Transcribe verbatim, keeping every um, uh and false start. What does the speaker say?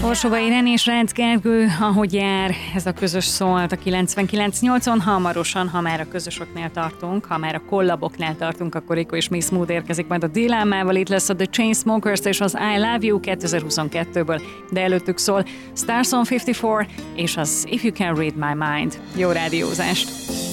Orsova Irén és Rácz Gergő, ahogy jár ez a közös szólt a kilencvenkilenc nyolcon, hamarosan, ha már a közösöknél tartunk, ha már a kollaboknál tartunk, akkor Rico és Miss Mood érkezik majd a Dilemával, itt lesz a The Chainsmokers és az I Love You kétezer-huszonkettőből, de előttük szól Stars on ötvennégy és az If You Can Read My Mind. Jó rádiózást!